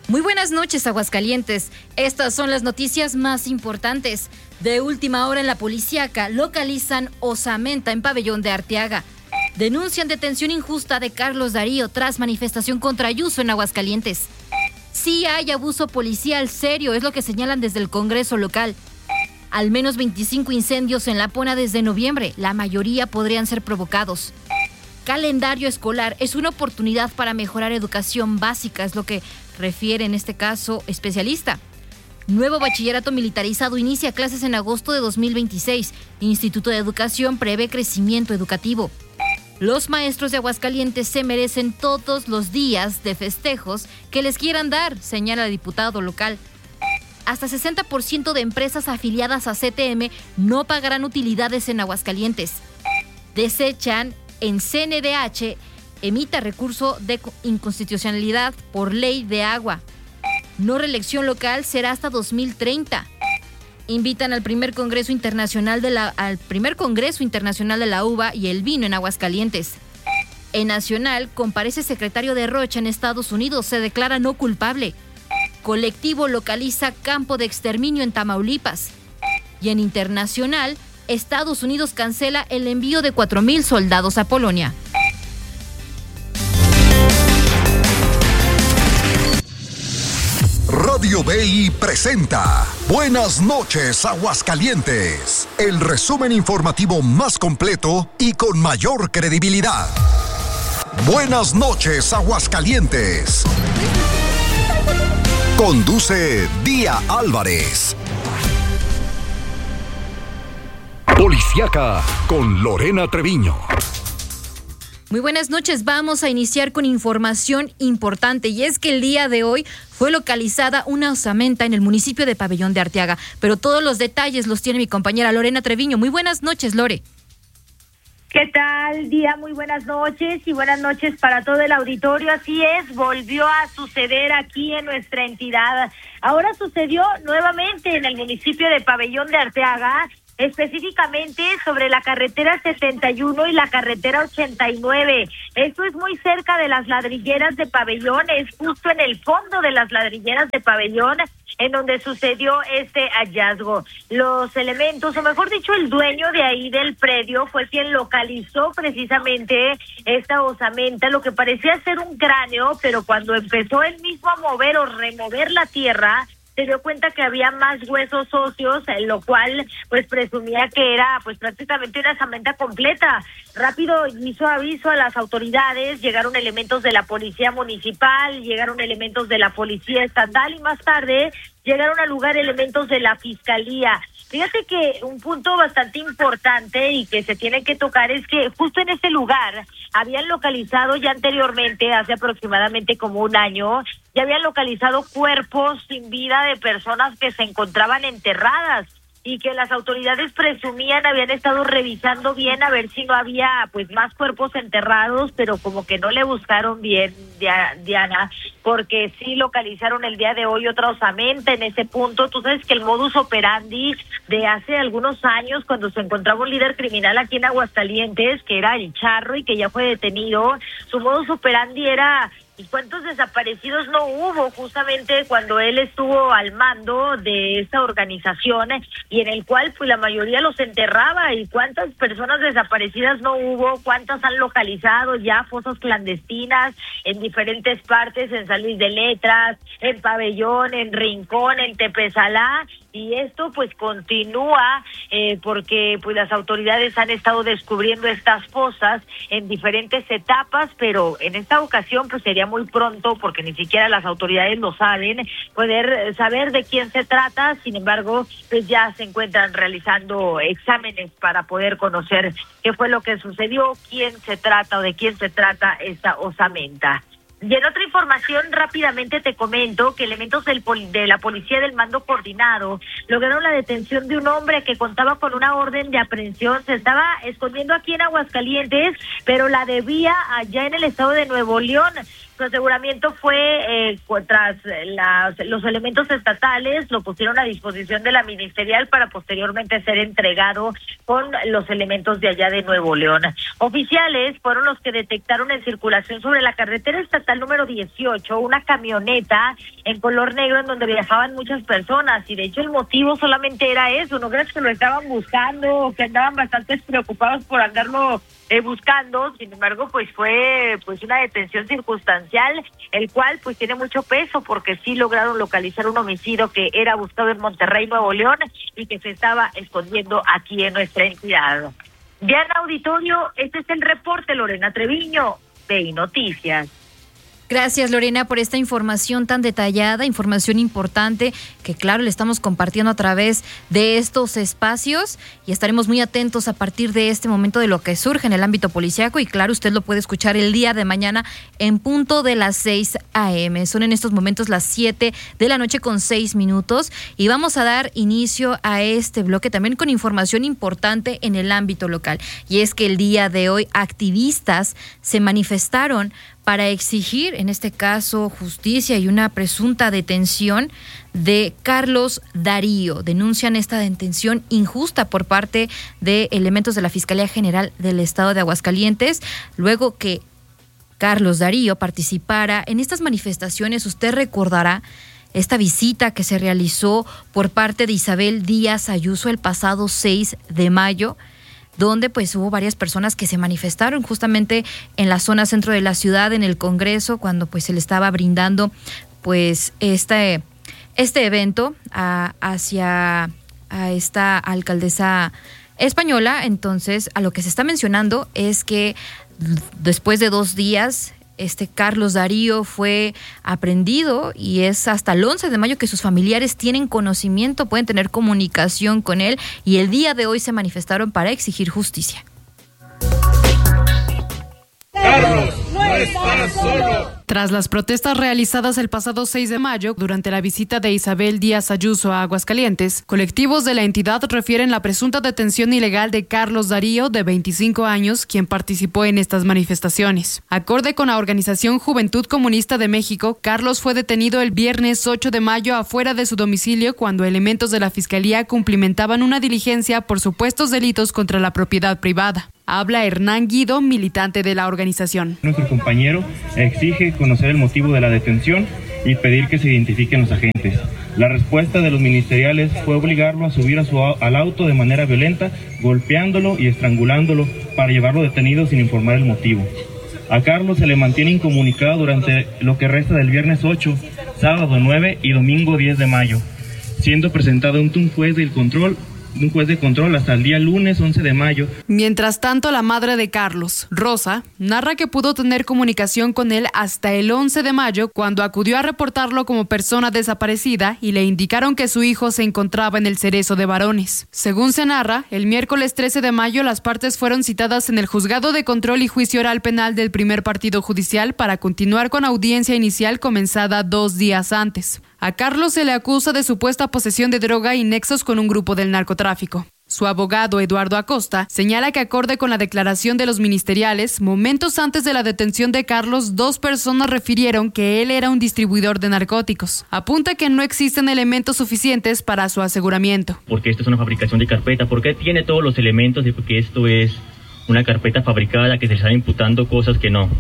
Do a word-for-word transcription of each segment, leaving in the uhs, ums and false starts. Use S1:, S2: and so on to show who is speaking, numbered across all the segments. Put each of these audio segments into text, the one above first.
S1: Muy buenas noches, Aguascalientes. Estas son las noticias más importantes. De última hora en la policíaca localizan osamenta en Pabellón de Arteaga. Denuncian detención injusta de Carlos Darío tras manifestación contra Ayuso en Aguascalientes. Sí hay abuso policial serio, es lo que señalan desde el Congreso local. Al menos veinticinco incendios en La Pona desde noviembre, la mayoría podrían ser provocados. Calendario escolar es una oportunidad para mejorar educación básica, es lo que refiere en este caso especialista. Nuevo bachillerato militarizado inicia clases en agosto de dos mil veintiséis. Instituto de Educación prevé crecimiento educativo. Los maestros de Aguascalientes se merecen todos los días de festejos que les quieran dar, señala el diputado local. Hasta sesenta por ciento de empresas afiliadas a C T M no pagarán utilidades en Aguascalientes. Desechan en C N D H, emita recurso de inconstitucionalidad por ley de agua. No reelección local será hasta dos mil treinta. Invitan al primer Congreso Internacional de la, al primer Congreso Internacional de la Uva y el Vino en Aguascalientes. En Nacional, comparece secretario de Rocha en Estados Unidos, se declara no culpable. Colectivo localiza campo de exterminio en Tamaulipas. Y en Internacional, Estados Unidos cancela el envío de cuatro mil soldados a Polonia.
S2: Radio B I presenta Buenas noches, Aguascalientes, el resumen informativo más completo y con mayor credibilidad. Buenas noches, Aguascalientes. Conduce Día Álvarez. Policíaca con Lorena Treviño.
S1: Muy buenas noches, vamos a iniciar con información importante y es que el día de hoy fue localizada una osamenta en el municipio de Pabellón de Arteaga, pero todos los detalles los tiene mi compañera Lorena Treviño. Muy buenas noches, Lore.
S3: ¿Qué tal, Día? Muy buenas noches y buenas noches para todo el auditorio. Así es, volvió a suceder aquí en nuestra entidad. Ahora sucedió nuevamente en el municipio de Pabellón de Arteaga, específicamente sobre la carretera setenta y uno y la carretera ochenta y nueve. Esto es muy cerca de las ladrilleras de Pabellón, es justo en el fondo de las ladrilleras de Pabellón en donde sucedió este hallazgo. Los elementos, o mejor dicho, el dueño de ahí del predio fue quien localizó precisamente esta osamenta, lo que parecía ser un cráneo, pero cuando empezó él mismo a mover o remover la tierra, se dio cuenta que había más huesos óseos, lo cual pues presumía que era pues prácticamente una osamenta completa. Rápido hizo aviso a las autoridades, llegaron elementos de la policía municipal, llegaron elementos de la policía estatal y más tarde llegaron al lugar elementos de la fiscalía. Fíjate que un punto bastante importante y que se tiene que tocar es que justo en ese lugar habían localizado ya anteriormente, hace aproximadamente como un año, ya habían localizado cuerpos sin vida de personas que se encontraban enterradas y que las autoridades presumían habían estado revisando bien a ver si no había pues más cuerpos enterrados, pero como que no le buscaron bien, Diana, porque sí localizaron el día de hoy otra osamenta en ese punto. Tú sabes que el modus operandi de hace algunos años, cuando se encontraba un líder criminal aquí en Aguascalientes, que era el Charro y que ya fue detenido, su modus operandi era... ¿Y cuántos desaparecidos no hubo justamente cuando él estuvo al mando de esta organización y en el cual pues la mayoría los enterraba? ¿Y cuántas personas desaparecidas no hubo? ¿Cuántas han localizado ya fosas clandestinas en diferentes partes, en San Luis de Letras, en Pabellón, en Rincón, en Tepesalá? Y esto pues continúa eh, porque pues las autoridades han estado descubriendo estas fosas en diferentes etapas, pero en esta ocasión pues sería muy pronto porque ni siquiera las autoridades lo saben, poder saber de quién se trata. Sin embargo, pues ya se encuentran realizando exámenes para poder conocer qué fue lo que sucedió, quién se trata o de quién se trata esta osamenta. Y en otra información, rápidamente te comento que elementos del pol- de la policía del mando coordinado lograron la detención de un hombre que contaba con una orden de aprehensión. Se estaba escondiendo aquí en Aguascalientes, pero la debía allá en el estado de Nuevo León. su aseguramiento fue eh, tras las, los elementos estatales, lo pusieron a disposición de la ministerial para posteriormente ser entregado con los elementos de allá de Nuevo León. Oficiales fueron los que detectaron en circulación sobre la carretera estatal número dieciocho una camioneta en color negro en donde viajaban muchas personas, y de hecho el motivo solamente era eso. No creas que lo estaban buscando o que andaban bastante preocupados por andarlo eh, buscando. Sin embargo, pues fue pues una detención circunstancial, el cual pues tiene mucho peso porque sí lograron localizar un homicidio que era buscado en Monterrey, Nuevo León, y que se estaba escondiendo aquí en nuestra entidad. Bien, auditorio, este es el reporte. Lorena Treviño, V I Noticias.
S1: Gracias, Lorena, por esta información tan detallada, información importante que, claro, le estamos compartiendo a través de estos espacios, y estaremos muy atentos a partir de este momento de lo que surge en el ámbito policíaco. Y claro, usted lo puede escuchar el día de mañana en punto de las seis a.m. Son en estos momentos las siete de la noche con seis minutos, y vamos a dar inicio a este bloque también con información importante en el ámbito local. Y es que el día de hoy activistas se manifestaron para exigir, en este caso, justicia y una presunta detención de Carlos Darío. Denuncian esta detención injusta por parte de elementos de la Fiscalía General del Estado de Aguascalientes, luego que Carlos Darío participara en estas manifestaciones. Usted recordará esta visita que se realizó por parte de Isabel Díaz Ayuso el pasado seis de mayo, donde pues hubo varias personas que se manifestaron justamente en la zona centro de la ciudad, en el Congreso, cuando pues se le estaba brindando pues este, este evento a, hacia a esta alcaldesa española. Entonces, a lo que se está mencionando es que después de dos días este Carlos Darío fue aprehendido, y es hasta el once de mayo que sus familiares tienen conocimiento, pueden tener comunicación con él, y el día de hoy se manifestaron para exigir justicia.
S4: Carlos no está solo.
S5: Tras las protestas realizadas el pasado seis de mayo durante la visita de Isabel Díaz Ayuso a Aguascalientes, colectivos de la entidad refieren la presunta detención ilegal de Carlos Darío, de veinticinco años, quien participó en estas manifestaciones. Acorde con la organización Juventud Comunista de México, Carlos fue detenido el viernes ocho de mayo afuera de su domicilio cuando elementos de la Fiscalía cumplimentaban una diligencia por supuestos delitos contra la propiedad privada. Habla Hernán Guido, militante de la organización.
S6: Nuestro compañero exige conocer el motivo de la detención y pedir que se identifiquen los agentes. La respuesta de los ministeriales fue obligarlo a subir a su, al auto de manera violenta, golpeándolo y estrangulándolo para llevarlo detenido sin informar el motivo. A Carlos se le mantiene incomunicado durante lo que resta del viernes ocho, sábado nueve y domingo diez de mayo, siendo presentado ante un juez del control un juez de control hasta el día lunes once de mayo.
S5: Mientras tanto, la madre de Carlos, Rosa, narra que pudo tener comunicación con él hasta el once de mayo, cuando acudió a reportarlo como persona desaparecida y le indicaron que su hijo se encontraba en el Cerezo de Varones. Según se narra, el miércoles trece de mayo las partes fueron citadas en el Juzgado de Control y Juicio Oral Penal del primer partido judicial para continuar con audiencia inicial comenzada dos días antes. A Carlos se le acusa de supuesta posesión de droga y nexos con un grupo del narcotráfico. Su abogado, Eduardo Acosta, señala que acorde con la declaración de los ministeriales, momentos antes de la detención de Carlos, dos personas refirieron que él era un distribuidor de narcóticos. Apunta que no existen elementos suficientes para su aseguramiento.
S7: Porque esto es una fabricación de carpeta, porque tiene todos los elementos de que esto es una carpeta fabricada, que se están imputando cosas que no.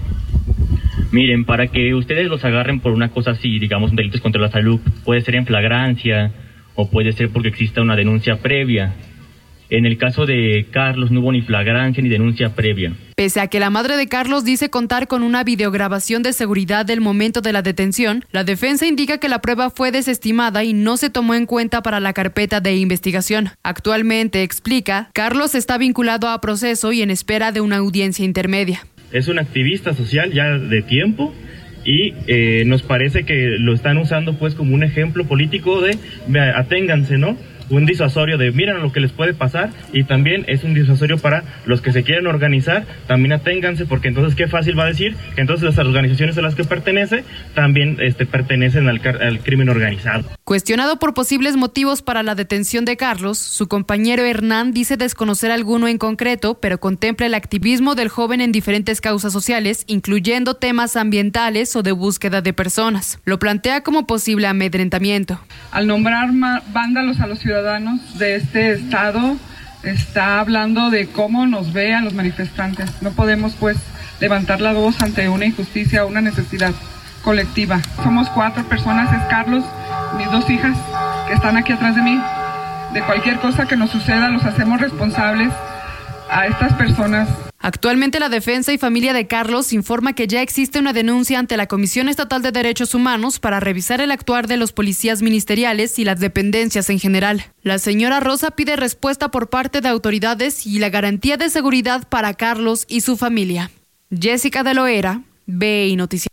S7: Miren, para que ustedes los agarren por una cosa así, digamos, delitos contra la salud, puede ser en flagrancia o puede ser porque exista una denuncia previa. En el caso de Carlos no hubo ni flagrancia ni denuncia previa.
S5: Pese a que la madre de Carlos dice contar con una videograbación de seguridad del momento de la detención, la defensa indica que la prueba fue desestimada y no se tomó en cuenta para la carpeta de investigación. Actualmente, explica, Carlos está vinculado a proceso y en espera de una audiencia intermedia.
S6: Es un activista social ya de tiempo y eh, nos parece que lo están usando pues como un ejemplo político de, aténganse, ¿no? un disuasorio de miren lo que les puede pasar, y también es un disuasorio para los que se quieren organizar, también aténganse, porque entonces qué fácil va a decir que entonces las organizaciones a las que pertenece también este, pertenecen al, al crimen organizado.
S5: Cuestionado por posibles motivos para la detención de Carlos, su compañero Hernán dice desconocer alguno en concreto, pero contempla el activismo del joven en diferentes causas sociales, incluyendo temas ambientales o de búsqueda de personas. Lo plantea como posible amedrentamiento.
S8: Al nombrar vándalos a los ciudadanos de este estado, está hablando de cómo nos ve a los manifestantes. No podemos, pues, levantar la voz ante una injusticia o una necesidad colectiva. Somos cuatro personas, es Carlos, mis dos hijas, que están aquí atrás de mí. De cualquier cosa que nos suceda, los hacemos responsables a estas personas.
S5: Actualmente la defensa y familia de Carlos informa que ya existe una denuncia ante la Comisión Estatal de Derechos Humanos para revisar el actuar de los policías ministeriales y las dependencias en general. La señora Rosa pide respuesta por parte de autoridades y la garantía de seguridad para Carlos y su familia. Jessica de Loera, B I Noticias.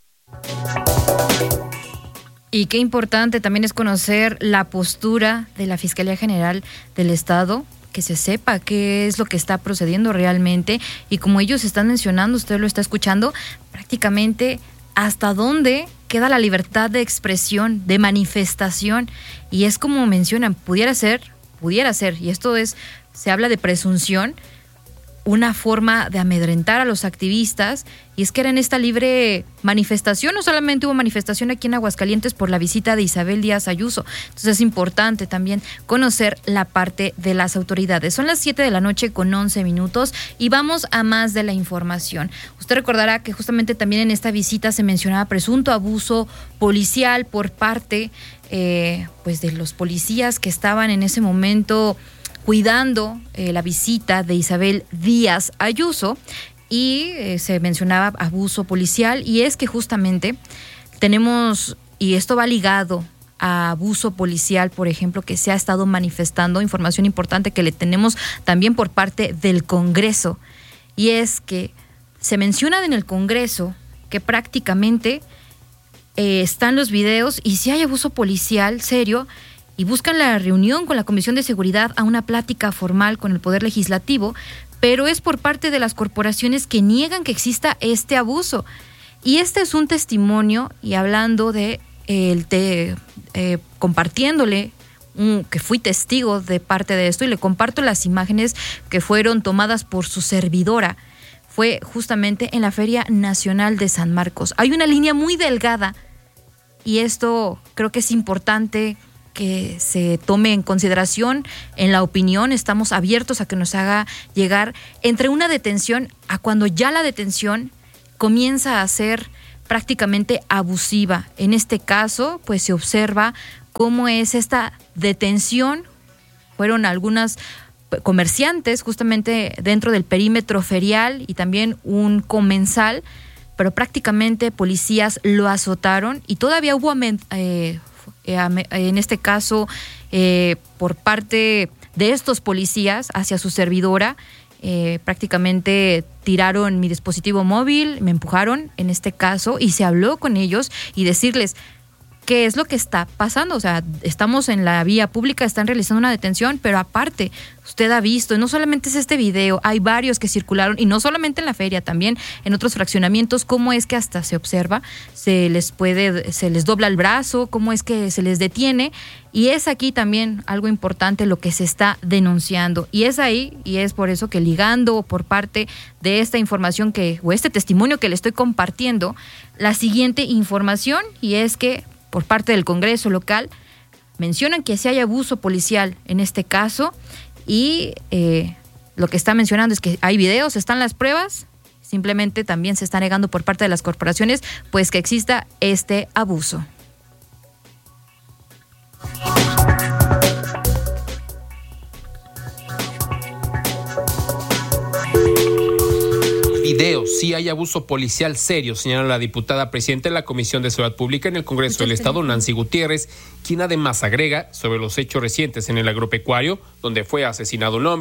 S1: Y qué importante también es conocer la postura de la Fiscalía General del Estado, que se sepa qué es lo que está procediendo realmente, y como ellos están mencionando, usted lo está escuchando, prácticamente hasta dónde queda la libertad de expresión, de manifestación, y es como mencionan, pudiera ser, pudiera ser, y esto es, se habla de presunción, una forma de amedrentar a los activistas, y es que era en esta libre manifestación, no solamente hubo manifestación aquí en Aguascalientes por la visita de Isabel Díaz Ayuso, entonces es importante también conocer la parte de las autoridades. Son las siete de la noche con once minutos y vamos a más de la información. Usted recordará que justamente también en esta visita se mencionaba presunto abuso policial por parte eh, pues de los policías que estaban en ese momento cuidando eh, la visita de Isabel Díaz Ayuso, y eh, se mencionaba abuso policial, y es que justamente tenemos, y esto va ligado a abuso policial, por ejemplo, que se ha estado manifestando, información importante que le tenemos también por parte del Congreso, y es que se menciona en el Congreso que prácticamente eh, están los videos, y si hay abuso policial serio, y buscan la reunión con la Comisión de Seguridad a una plática formal con el Poder Legislativo, pero es por parte de las corporaciones que niegan que exista este abuso. Y este es un testimonio, y hablando de, eh, el te, eh, compartiéndole, un, que fui testigo de parte de esto, y le comparto las imágenes que fueron tomadas por su servidora. Fue justamente en la Feria Nacional de San Marcos. Hay una línea muy delgada, y esto creo que es importante que se tome en consideración en la opinión. Estamos abiertos a que nos haga llegar entre una detención a cuando ya la detención comienza a ser prácticamente abusiva. En este caso, pues se observa cómo es esta detención. Fueron algunas comerciantes justamente dentro del perímetro ferial y también un comensal, pero prácticamente policías lo azotaron, y todavía hubo eh, en este caso eh, por parte de estos policías hacia su servidora, eh, prácticamente tiraron mi dispositivo móvil, me empujaron en este caso, y se habló con ellos y decirles qué es lo que está pasando. O sea, estamos en la vía pública, están realizando una detención, pero aparte, usted ha visto, no solamente es este video, hay varios que circularon, y no solamente en la feria, también en otros fraccionamientos, cómo es que hasta se observa, se les puede, se les dobla el brazo, cómo es que se les detiene, y es aquí también algo importante lo que se está denunciando, y es ahí, y es por eso que ligando por parte de esta información que, o este testimonio que le estoy compartiendo, la siguiente información, y es que por parte del Congreso local mencionan que si hay abuso policial en este caso, y eh, lo que está mencionando es que hay videos, están las pruebas, simplemente también se está negando por parte de las corporaciones pues que exista este abuso.
S9: Videos, sí hay abuso policial serio, señala la diputada presidenta de la Comisión de Seguridad Pública en el Congreso del Estado, Nancy Gutiérrez, quien además agrega sobre los hechos recientes en el agropecuario, donde fue asesinado un hombre,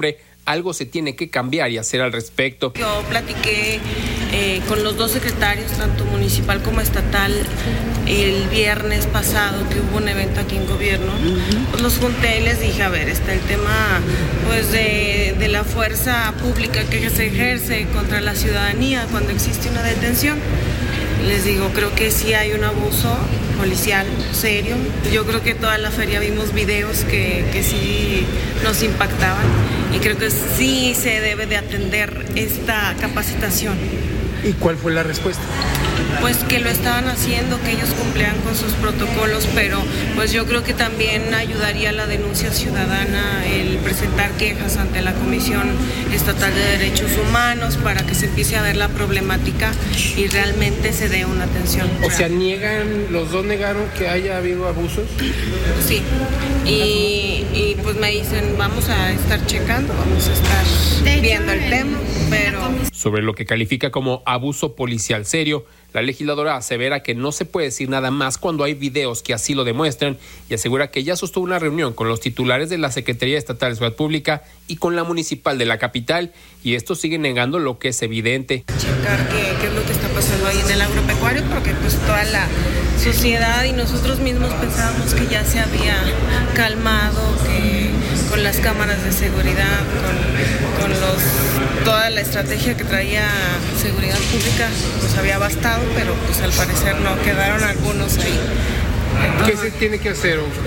S9: algo se tiene que cambiar y hacer al respecto.
S10: Yo platiqué eh, con los dos secretarios, tanto municipal como estatal, el viernes pasado que hubo un evento aquí en gobierno. Pues los junté y les dije, a ver, está el tema pues de, de la fuerza pública que se ejerce contra la ciudadanía cuando existe una detención. Les digo, creo que sí hay un abuso policial serio. Yo creo que toda la feria vimos videos que, que sí nos impactaban y creo que sí se debe de atender esta capacitación.
S9: ¿Y cuál fue la respuesta?
S10: Pues que lo estaban haciendo, que ellos cumplían con sus protocolos, pero pues yo creo que también ayudaría la denuncia ciudadana, el presentar quejas ante la Comisión Estatal de Derechos Humanos para que se empiece a ver la problemática y realmente se dé una atención.
S9: O sea, niegan, los dos negaron que haya habido abusos.
S10: Sí, y, y pues me dicen, vamos a estar checando, vamos a estar viendo el tema, pero...
S9: Sobre lo que califica como abuso policial serio, la legisladora asevera que no se puede decir nada más cuando hay videos que así lo demuestran y asegura que ya sostuvo una reunión con los titulares de la Secretaría Estatal de Seguridad Pública y con la municipal de la capital y estos siguen negando lo que es evidente.
S10: Checar qué, qué es lo que está pasando ahí en el agropecuario porque pues toda la sociedad y nosotros mismos pensábamos que ya se había calmado, que con las cámaras de seguridad, con, con los, toda la estrategia que traía seguridad pública pues había bastado, pero pues al parecer no, quedaron algunos ahí.
S9: Entonces, ¿qué se tiene que hacer? O, o...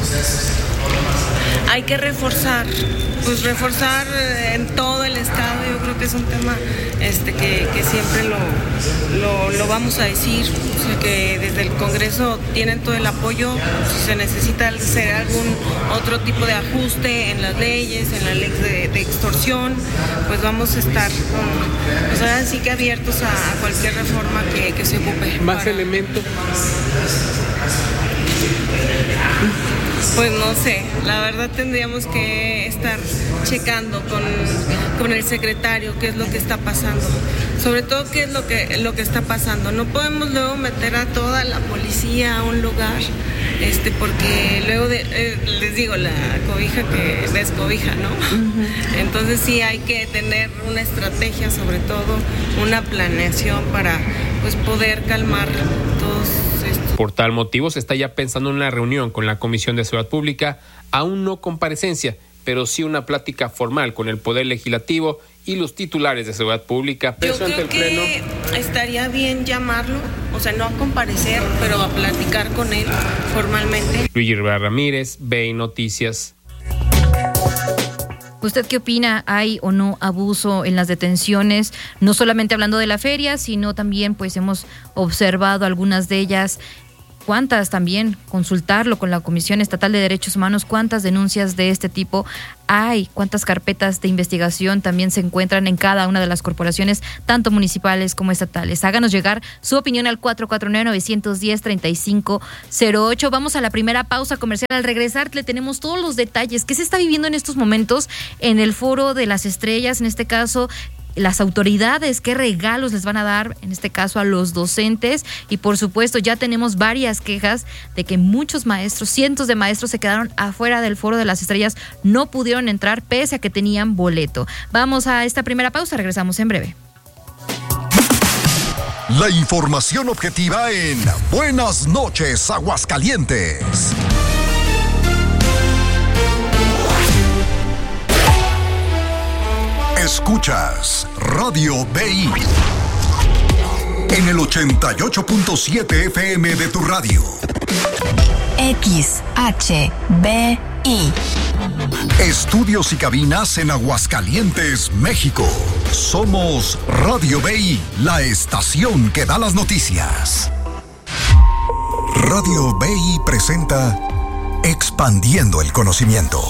S10: Hay que reforzar, pues reforzar en todo el estado. Yo creo que es un tema este que, que siempre lo, lo, lo vamos a decir, o sea, que desde el Congreso tienen todo el apoyo. Si se necesita hacer algún otro tipo de ajuste en las leyes, en la ley de, de extorsión, pues vamos a estar con, pues ahora sí que abiertos a, a cualquier reforma que, que se ocupe.
S9: ¿Más para... elementos?
S10: Pues no sé, la verdad tendríamos que estar checando con, con el secretario qué es lo que está pasando, sobre todo qué es lo que, lo que está pasando. No podemos luego meter a toda la policía a un lugar, este, porque luego de, eh, les digo, la cobija que descobija, ¿no? Uh-huh. Entonces sí hay que tener una estrategia, sobre todo una planeación para pues poder calmar todos estos.
S9: Por tal motivo se está ya pensando en una reunión con la Comisión de Seguridad Pública, aún no comparecencia, pero sí una plática formal con el Poder Legislativo y los titulares de Seguridad Pública.
S10: Yo creo ante el que pleno. Estaría bien llamarlo, o sea, no a comparecer, pero a platicar con él formalmente.
S9: Luigi Rivera Ramírez, B I Noticias.
S1: ¿Usted qué opina? ¿Hay o no abuso en las detenciones? No solamente hablando de la feria, sino también pues hemos observado algunas de ellas. ¿Cuántas también? Consultarlo con la Comisión Estatal de Derechos Humanos. ¿Cuántas denuncias de este tipo hay? ¿Cuántas carpetas de investigación también se encuentran en cada una de las corporaciones, tanto municipales como estatales? Háganos llegar su opinión al cuatro cuatro nueve, nueve uno cero, tres cinco cero ocho. Vamos a la primera pausa comercial. Al regresar le tenemos todos los detalles que se está viviendo en estos momentos en el Foro de las Estrellas, en este caso las autoridades, qué regalos les van a dar, en este caso a los docentes, y por supuesto ya tenemos varias quejas de que muchos maestros, cientos de maestros se quedaron afuera del Foro de las Estrellas, no pudieron entrar pese a que tenían boleto. Vamos a esta primera pausa, regresamos en breve.
S2: La información objetiva en Buenas noches, Aguascalientes. Escuchas Radio B I en el ochenta y ocho punto siete F M de tu radio.
S11: X H B I.
S2: Estudios y cabinas en Aguascalientes, México. Somos Radio B I, la estación que da las noticias. Radio B I presenta Expandiendo el Conocimiento.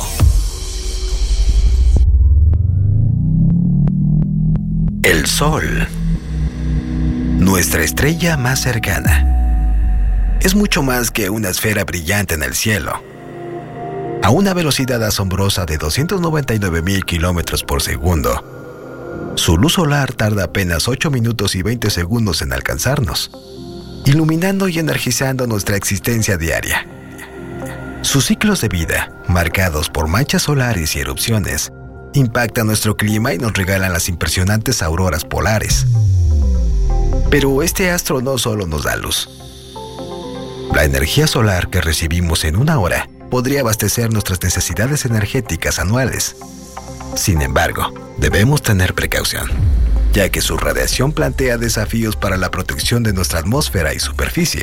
S12: El Sol, nuestra estrella más cercana, es mucho más que una esfera brillante en el cielo. A una velocidad asombrosa de doscientos noventa y nueve mil kilómetros por segundo, su luz solar tarda apenas ocho minutos y veinte segundos en alcanzarnos, iluminando y energizando nuestra existencia diaria. Sus ciclos de vida, marcados por manchas solares y erupciones, impactan nuestro clima y nos regalan las impresionantes auroras polares. Pero este astro no solo nos da luz. La energía solar que recibimos en una hora podría abastecer nuestras necesidades energéticas anuales. Sin embargo, debemos tener precaución, ya que su radiación plantea desafíos para la protección de nuestra atmósfera y superficie.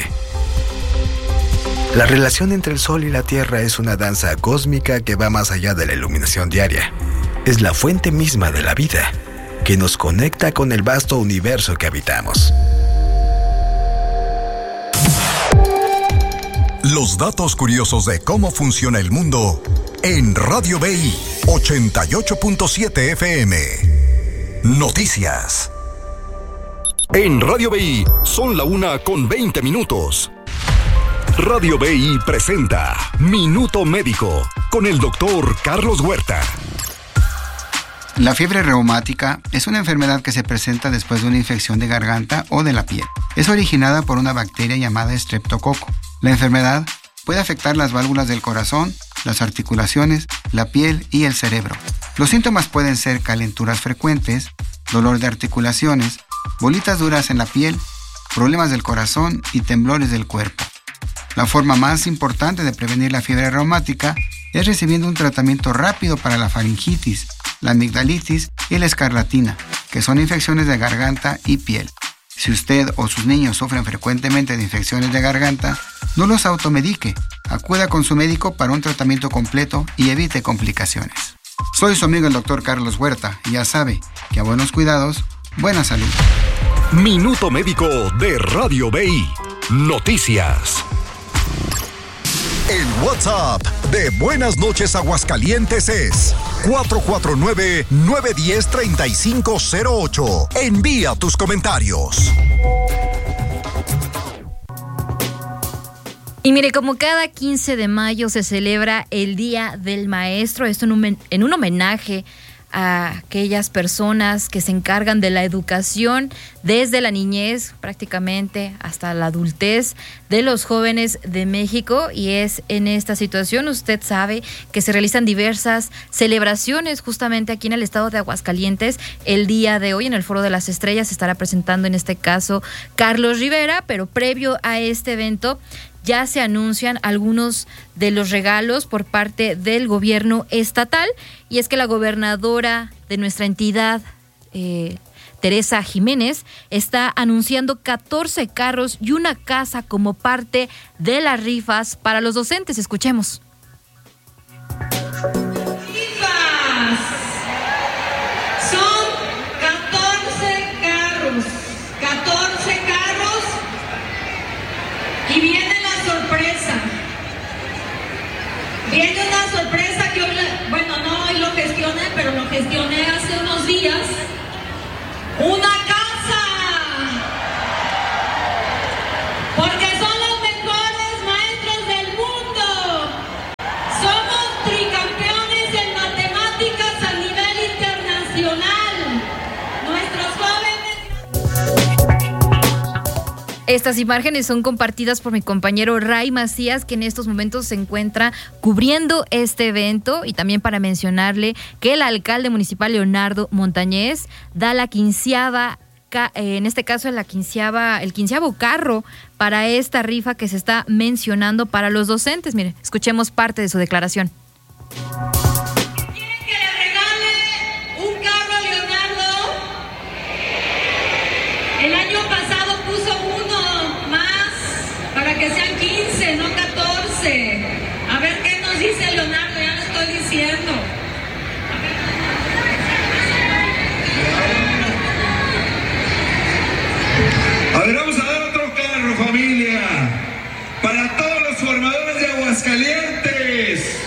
S12: La relación entre el Sol y la Tierra es una danza cósmica que va más allá de la iluminación diaria. Es la fuente misma de la vida, que nos conecta con el vasto universo que habitamos.
S2: Los datos curiosos de cómo funciona el mundo en Radio B I ochenta y ocho punto siete F M. Noticias. En Radio B I son la una con veinte minutos. Radio B I presenta Minuto Médico con el doctor Carlos Huerta.
S13: La fiebre reumática es una enfermedad que se presenta después de una infección de garganta o de la piel. Es originada por una bacteria llamada estreptococo. La enfermedad puede afectar las válvulas del corazón, las articulaciones, la piel y el cerebro. Los síntomas pueden ser calenturas frecuentes, dolor de articulaciones, bolitas duras en la piel, problemas del corazón y temblores del cuerpo. La forma más importante de prevenir la fiebre reumática es recibiendo un tratamiento rápido para la faringitis, la amigdalitis y la escarlatina, que son infecciones de garganta y piel. Si usted o sus niños sufren frecuentemente de infecciones de garganta, no los automedique. Acuda con su médico para un tratamiento completo y evite complicaciones. Soy su amigo el doctor Carlos Huerta y ya sabe que a buenos cuidados, buena salud.
S2: Minuto Médico de Radio B I. Noticias. El WhatsApp de Buenas Noches Aguascalientes es cuatro cuatro nueve, nueve uno cero, tres cinco cero ocho. Envía tus comentarios.
S1: Y mire, como cada quince de mayo se celebra el Día del Maestro, esto en un, en un homenaje a aquellas personas que se encargan de la educación desde la niñez prácticamente hasta la adultez de los jóvenes de México, y es en esta situación, usted sabe, que se realizan diversas celebraciones justamente aquí en el estado de Aguascalientes. El día de hoy en el Foro de las Estrellas se estará presentando en este caso Carlos Rivera, pero previo a este evento ya se anuncian algunos de los regalos por parte del gobierno estatal, y es que la gobernadora de nuestra entidad, eh, Teresa Jiménez, está anunciando catorce carros y una casa como parte de las rifas para los docentes. Escuchemos.
S14: Rifas. Son catorce carros, catorce carros, y viene sorpresa. Viene una sorpresa que hoy, bueno, no hoy lo gestioné, pero lo gestioné hace unos días. ¡Una casa! Porque son los mejores maestros del mundo. Somos tricampeones en matemáticas a nivel internacional. Nuestros jóvenes...
S1: Estas imágenes son compartidas por mi compañero Ray Macías, que en estos momentos se encuentra cubriendo este evento, y también para mencionarle que el alcalde municipal Leonardo Montañez da la quinceava, en este caso la quinceava, el quinceavo carro para esta rifa que se está mencionando para los docentes. Mire, escuchemos parte de su declaración.
S14: ¿Quieren que le regale un carro a Leonardo? El año pasado puso uno más para que sean quince, no catorce. A ver qué nos dice Leonardo, ya lo estoy diciendo.
S4: A ver, vamos a dar otro carro, familia, para todos los formadores de Aguascalientes.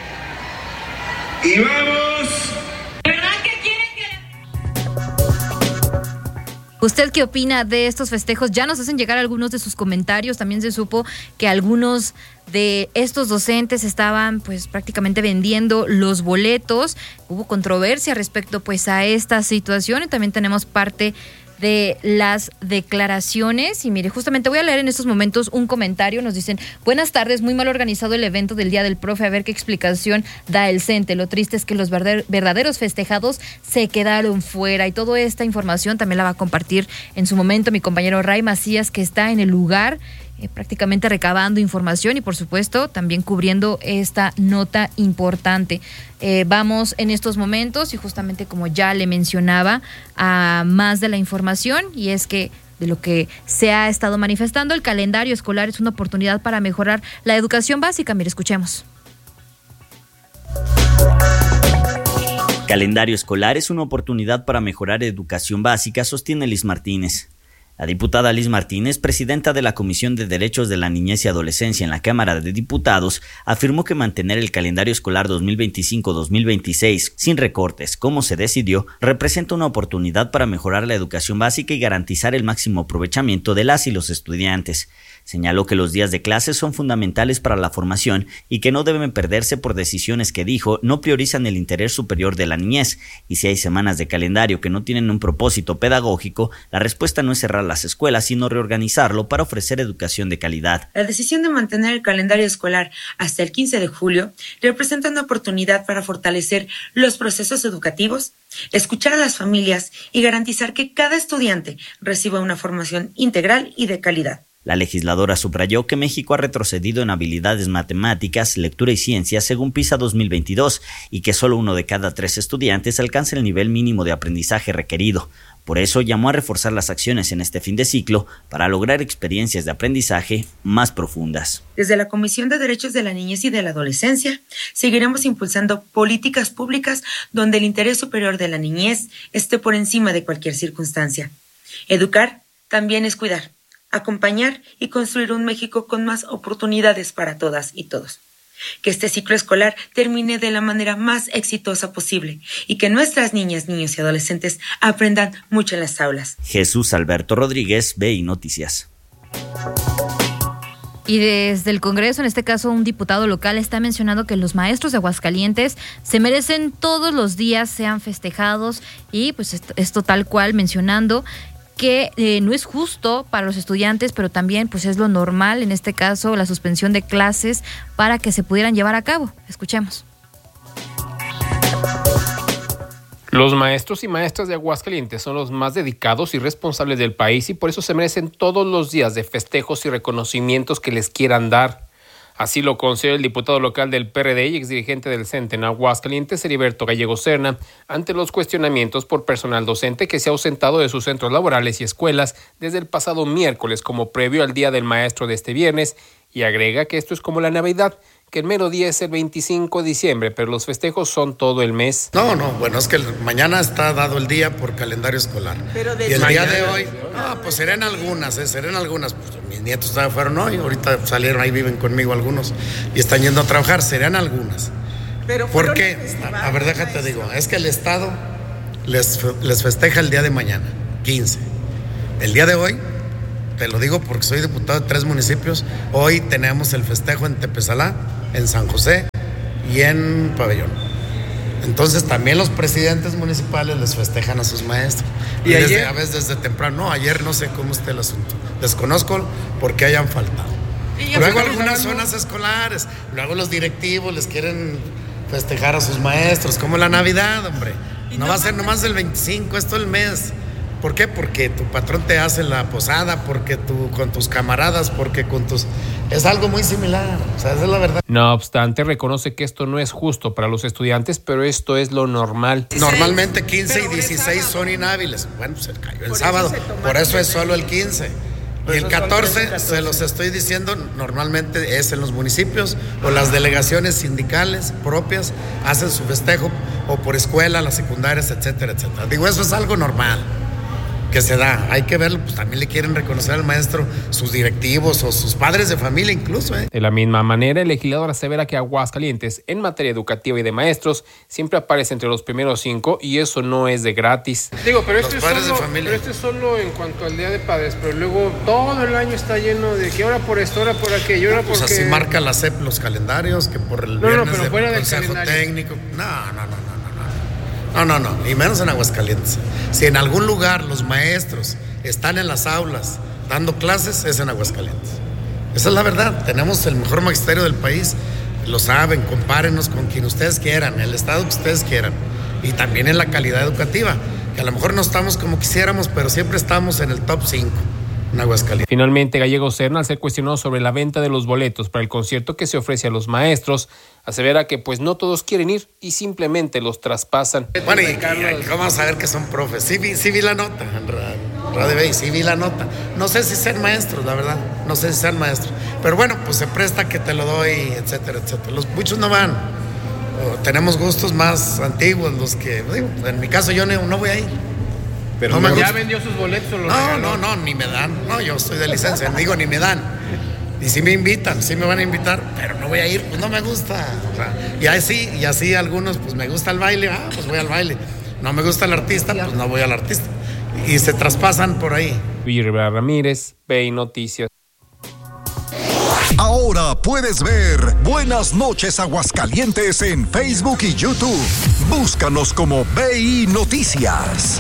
S4: Y vamos.
S14: ¿Verdad que quieren que...
S1: ¿Usted qué opina de estos festejos? Ya nos hacen llegar algunos de sus comentarios. También se supo que algunos de estos docentes estaban pues prácticamente vendiendo los boletos. Hubo controversia respecto pues a esta situación, y también tenemos parte de las declaraciones. Y mire, justamente voy a leer en estos momentos un comentario. Nos dicen: buenas tardes, muy mal organizado el evento del Día del Profe, a ver qué explicación da el CENTE. Lo triste es que los verdaderos festejados se quedaron fuera, y toda esta información también la va a compartir en su momento mi compañero Ray Macías, que está en el lugar eh, prácticamente recabando información y por supuesto también cubriendo esta nota importante. Eh, vamos en estos momentos y justamente como ya le mencionaba a más de la información, y es que de lo que se ha estado manifestando, el calendario escolar es una oportunidad para mejorar la educación básica. Mire, escuchemos.
S15: Calendario escolar es una oportunidad para mejorar educación básica, sostiene Liz Martínez. La diputada Liz Martínez, presidenta de la Comisión de Derechos de la Niñez y Adolescencia en la Cámara de Diputados, afirmó que mantener el calendario escolar dos mil veinticinco dos mil veintiséis sin recortes, como se decidió, representa una oportunidad para mejorar la educación básica y garantizar el máximo aprovechamiento de las y los estudiantes. Señaló que los días de clases son fundamentales para la formación y que no deben perderse por decisiones que, dijo, no priorizan el interés superior de la niñez. Y si hay semanas de calendario que no tienen un propósito pedagógico, la respuesta no es cerrar las escuelas, sino reorganizarlo para ofrecer educación de calidad.
S16: La decisión de mantener el calendario escolar hasta el quince de julio representa una oportunidad para fortalecer los procesos educativos, escuchar a las familias y garantizar que cada estudiante reciba una formación integral y de calidad.
S15: La legisladora subrayó que México ha retrocedido en habilidades matemáticas, lectura y ciencia según PISA dos mil veintidós y que solo uno de cada tres estudiantes alcanza el nivel mínimo de aprendizaje requerido. Por eso llamó a reforzar las acciones en este fin de ciclo para lograr experiencias de aprendizaje más profundas.
S16: Desde la Comisión de Derechos de la Niñez y de la Adolescencia, seguiremos impulsando políticas públicas donde el interés superior de la niñez esté por encima de cualquier circunstancia. Educar también es cuidar, acompañar y construir un México con más oportunidades para todas y todos. Que este ciclo escolar termine de la manera más exitosa posible y que nuestras niñas, niños y adolescentes aprendan mucho en las aulas.
S15: Jesús Alberto Rodríguez, B I Noticias.
S1: Y desde el Congreso, en este caso un diputado local, está mencionando que los maestros de Aguascalientes se merecen todos los días sean festejados, y pues esto, esto tal cual mencionando que eh, no es justo para los estudiantes, pero también pues es lo normal, en este caso la suspensión de clases para que se pudieran llevar a cabo. Escuchemos.
S9: Los maestros y maestras de Aguascalientes son los más dedicados y responsables del país y por eso se merecen todos los días de festejos y reconocimientos que les quieran dar. Así lo considera el diputado local del P R D y exdirigente del CENTE en Aguascalientes, Heriberto Gallego Serna, ante los cuestionamientos por personal docente que se ha ausentado de sus centros laborales y escuelas desde el pasado miércoles como previo al Día del Maestro de este viernes, y agrega que esto es como la Navidad, que el mero día es el veinticinco de diciembre, pero los festejos son todo el mes.
S17: No, no, bueno, es que mañana está dado el día por calendario escolar. Pero y el día de hoy, no, pues serán algunas, eh, serán algunas. Pues, mis nietos todavía fueron hoy, ahorita salieron, ahí viven conmigo algunos y están yendo a trabajar, serán algunas. Pero ¿por qué? A, a ver, déjate digo, es que el Estado les, les festeja el día de mañana, quince. El día de hoy, te lo digo porque soy diputado de tres municipios, hoy tenemos el festejo en Tepesalá, en San José y en Pabellón. Entonces también los presidentes municipales les festejan a sus maestros. Y, y desde, a veces desde temprano, no, ayer no sé cómo está el asunto. Desconozco por qué hayan faltado. Luego algunas zonas escolares, luego los directivos les quieren festejar a sus maestros, como la Navidad, hombre. No va a ser nomás el veinticinco, es todo el mes. ¿Por qué? Porque tu patrón te hace la posada, porque tú con tus camaradas, porque con tus... Es algo muy similar, o sea, esa es la verdad.
S9: No obstante, reconoce que esto no es justo para los estudiantes, pero esto es lo normal.
S17: Normalmente quince y dieciséis son inhábiles. Bueno, se cayó el sábado, por eso es solo el quince. Y el catorce, se los estoy diciendo, normalmente es en los municipios o las delegaciones sindicales propias hacen su festejo, o por escuela, las secundarias, etcétera, etcétera. Digo, eso es algo normal que se da, hay que verlo, pues también le quieren reconocer al maestro sus directivos o sus padres de familia incluso. ¿eh?
S9: De la misma manera, el legislador asevera que Aguascalientes, en materia educativa y de maestros, siempre aparece entre los primeros cinco y eso no es de gratis.
S18: Digo, pero esto, es solo, pero esto es solo en cuanto al Día de Padres, pero luego todo el año está lleno de que ahora por esto, ahora por aquello, ahora por
S17: Pues así marca la C E P los calendarios, que por el
S18: no,
S17: viernes
S18: no, pero fuera
S17: del
S18: del
S17: consejo
S18: calendario
S17: técnico. No, no, no, no, no, no. No, no, no, y menos en Aguascalientes. Si en algún lugar los maestros están en las aulas dando clases, es en Aguascalientes. Esa es la verdad, tenemos el mejor magisterio del país, lo saben, compárenos con quien ustedes quieran, el estado que ustedes quieran, y también en la calidad educativa, que a lo mejor no estamos como quisiéramos, pero siempre estamos en el top cinco.
S9: Finalmente, Gallego Serna, al ser cuestionado sobre la venta de los boletos para el concierto que se ofrece a los maestros, asevera que pues no todos quieren ir y simplemente los traspasan.
S17: Bueno, y ¿cómo vamos a ver que son profes? Sí vi, sí vi la nota, Radio Bay, sí vi la nota. No sé si sean maestros, la verdad, no sé si sean maestros. Pero bueno, pues se presta que te lo doy, etcétera, etcétera. Los muchos no van. O tenemos gustos más antiguos, los que, digo, en mi caso yo no, no voy a ir.
S18: Pero no, ¿ya vendió sus boletos o los
S17: No,
S18: regaló?
S17: no, no, ni me dan. No, yo estoy de licencia, digo, ni me dan. Y si me invitan, sí me van a invitar, pero no voy a ir, pues no me gusta. O sea, y así, y así algunos, pues me gusta el baile, ah, pues voy al baile. No me gusta el artista, pues no voy al artista. Y se traspasan por ahí.
S9: Virga Ramírez, B I Noticias.
S2: Ahora puedes ver Buenas noches Aguascalientes en Facebook y YouTube. Búscanos como B I Noticias.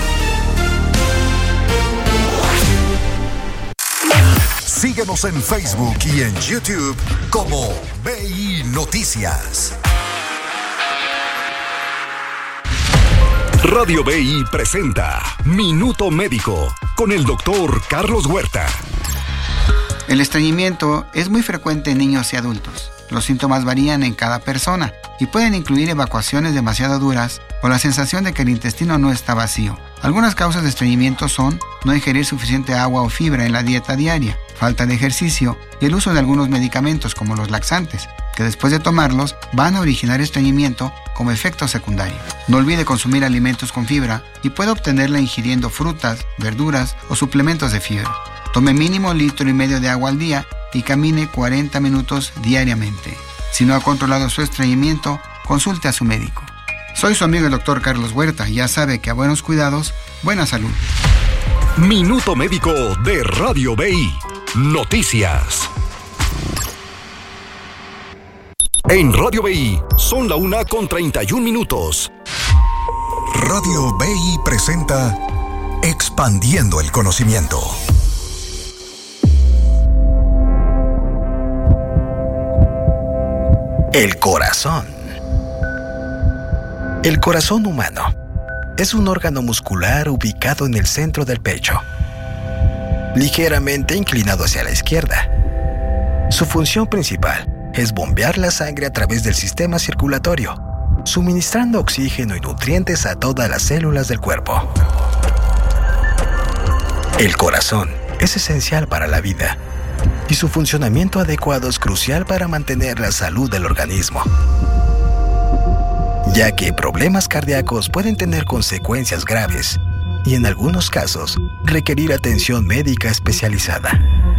S2: Síguenos en Facebook y en YouTube como B I Noticias. Radio B I presenta Minuto Médico con el doctor Carlos Huerta.
S13: El estreñimiento es muy frecuente en niños y adultos. Los síntomas varían en cada persona y pueden incluir evacuaciones demasiado duras o la sensación de que el intestino no está vacío. Algunas causas de estreñimiento son no ingerir suficiente agua o fibra en la dieta diaria, falta de ejercicio y el uso de algunos medicamentos como los laxantes, que después de tomarlos van a originar estreñimiento como efecto secundario. No olvide consumir alimentos con fibra y puede obtenerla ingiriendo frutas, verduras o suplementos de fibra. Tome mínimo litro y medio de agua al día y camine cuarenta minutos diariamente. Si no ha controlado su estreñimiento, consulte a su médico. Soy su amigo el doctor Carlos Huerta y ya sabe que a buenos cuidados, buena salud.
S2: Minuto Médico de Radio B I. Noticias. En Radio B I son la una con treinta y un minutos. Radio B I presenta Expandiendo el Conocimiento.
S12: El corazón. El corazón humano es un órgano muscular ubicado en el centro del pecho, ligeramente inclinado hacia la izquierda. Su función principal es bombear la sangre a través del sistema circulatorio, suministrando oxígeno y nutrientes a todas las células del cuerpo. El corazón es esencial para la vida y su funcionamiento adecuado es crucial para mantener la salud del organismo, ya que problemas cardíacos pueden tener consecuencias graves y en algunos casos requerir atención médica especializada.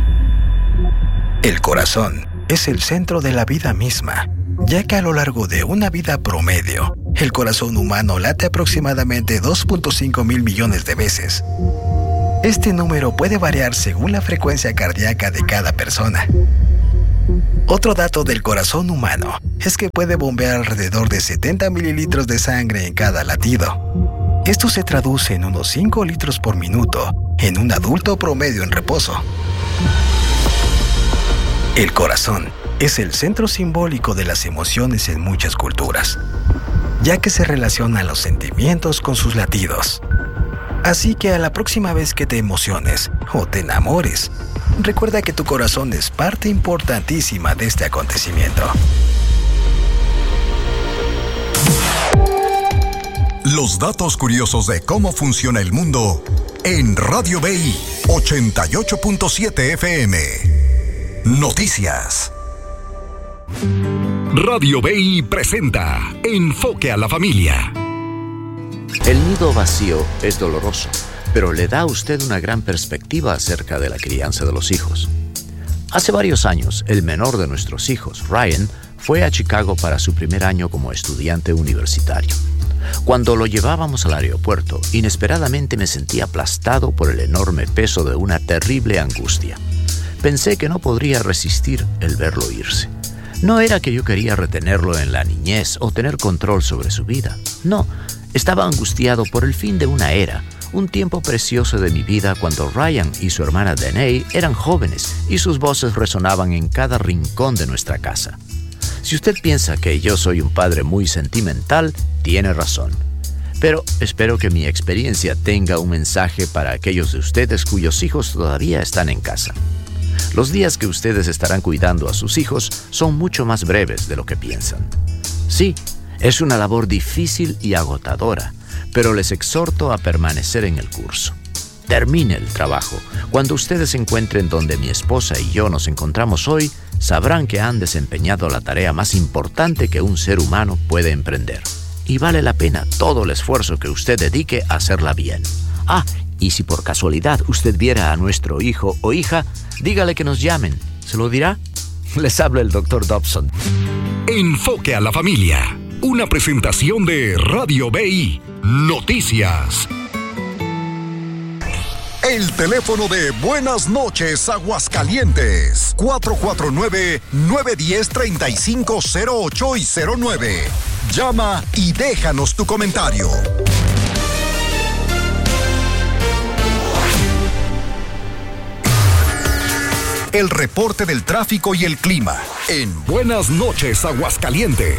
S12: El corazón es el centro de la vida misma, ya que a lo largo de una vida promedio, el corazón humano late aproximadamente dos punto cinco mil millones de veces. Este número puede variar según la frecuencia cardíaca de cada persona. Otro dato del corazón humano es que puede bombear alrededor de setenta mililitros de sangre en cada latido. Esto se traduce en unos cinco litros por minuto en un adulto promedio en reposo. El corazón es el centro simbólico de las emociones en muchas culturas, ya que se relacionan los sentimientos con sus latidos. Así que a la próxima vez que te emociones o te enamores, recuerda que tu corazón es parte importantísima de este acontecimiento.
S2: Los datos curiosos de cómo funciona el mundo en Radio B I ochenta y ocho punto siete F M. Noticias. Radio B I presenta Enfoque a la Familia.
S19: El nido vacío es doloroso, pero le da a usted una gran perspectiva acerca de la crianza de los hijos. Hace varios años, el menor de nuestros hijos, Ryan, fue a Chicago para su primer año como estudiante universitario. Cuando lo llevábamos al aeropuerto, inesperadamente me sentí aplastado por el enorme peso de una terrible angustia. Pensé que no podría resistir el verlo irse. No era que yo quería retenerlo en la niñez o tener control sobre su vida. No, Estaba angustiado por el fin de una era, un tiempo precioso de mi vida cuando Ryan y su hermana Danae eran jóvenes y sus voces resonaban en cada rincón de nuestra casa. Si usted piensa que yo soy un padre muy sentimental, tiene razón. Pero espero que mi experiencia tenga un mensaje para aquellos de ustedes cuyos hijos todavía están en casa. Los días que ustedes estarán cuidando a sus hijos son mucho más breves de lo que piensan. Sí, es una labor difícil y agotadora, pero les exhorto a permanecer en el curso. Termine el trabajo. Cuando ustedes se encuentren donde mi esposa y yo nos encontramos hoy, sabrán que han desempeñado la tarea más importante que un ser humano puede emprender. Y vale la pena todo el esfuerzo que usted dedique a hacerla bien. Ah, y si por casualidad usted viera a nuestro hijo o hija, dígale que nos llamen. ¿Se lo dirá? Les habla el doctor Dobson.
S2: Enfoque a la familia. Una presentación de Radio B I. Noticias. El teléfono de Buenas Noches Aguascalientes. cuatro cuatro nueve, nueve uno cero, tres cinco cero ocho y cero nueve. Llama y déjanos tu comentario. El reporte del tráfico y el clima en Buenas Noches Aguascalientes.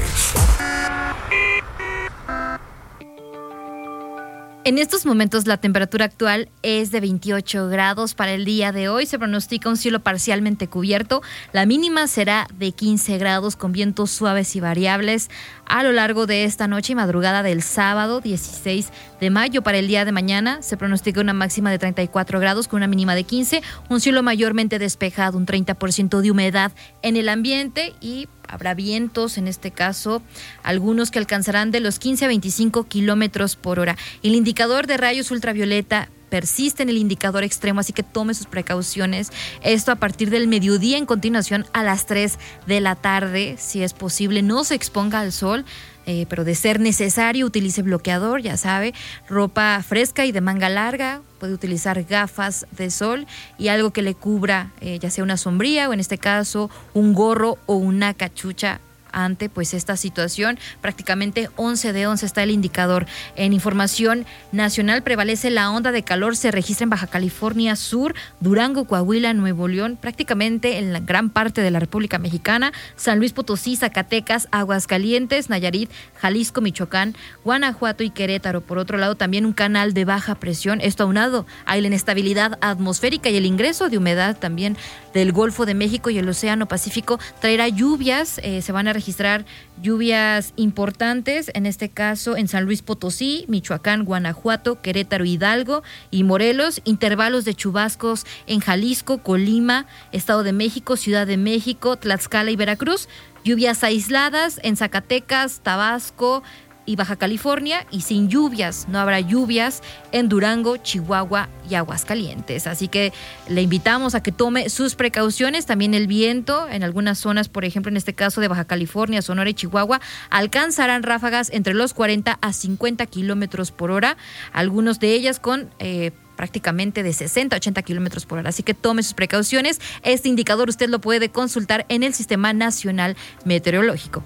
S1: En estos momentos la temperatura actual es de veintiocho grados. Para el día de hoy se pronostica un cielo parcialmente cubierto. La mínima será de quince grados con vientos suaves y variables a lo largo de esta noche y madrugada del sábado dieciséis de mayo. Para el día de mañana se pronostica una máxima de treinta y cuatro grados con una mínima de quince. Un cielo mayormente despejado, un treinta por ciento de humedad en el ambiente y habrá vientos, en este caso, algunos que alcanzarán de los quince a veinticinco kilómetros por hora. El indicador de rayos ultravioleta persiste en el indicador extremo, así que tome sus precauciones. Esto a partir del mediodía, en continuación a las tres de la tarde, si es posible, no se exponga al sol. Eh, pero de ser necesario, utilice bloqueador, ya sabe, ropa fresca y de manga larga, puede utilizar gafas de sol y algo que le cubra, eh, ya sea una sombría o en este caso un gorro o una cachucha ante pues esta situación. Prácticamente once de once está el indicador. En información nacional prevalece la onda de calor, se registra en Baja California Sur, Durango, Coahuila, Nuevo León, prácticamente en la gran parte de la República Mexicana, San Luis Potosí, Zacatecas, Aguascalientes, Nayarit, Jalisco, Michoacán, Guanajuato y Querétaro. Por otro lado, también un canal de baja presión, esto aunado a la inestabilidad atmosférica y el ingreso de humedad también del Golfo de México y el Océano Pacífico traerá lluvias, eh, se van a registrar lluvias importantes, en este caso en San Luis Potosí, Michoacán, Guanajuato, Querétaro, Hidalgo y Morelos, intervalos de chubascos en Jalisco, Colima, Estado de México, Ciudad de México, Tlaxcala y Veracruz, lluvias aisladas en Zacatecas, Tabasco y Baja California, y sin lluvias, no habrá lluvias en Durango, Chihuahua y Aguascalientes. Así que le invitamos a que tome sus precauciones. También el viento en algunas zonas, por ejemplo en este caso de Baja California, Sonora y Chihuahua, alcanzarán ráfagas entre los cuarenta a cincuenta kilómetros por hora, algunos de ellas con eh, prácticamente de sesenta a ochenta kilómetros por hora. Así que tome sus precauciones. Este indicador usted lo puede consultar en el Sistema Nacional Meteorológico.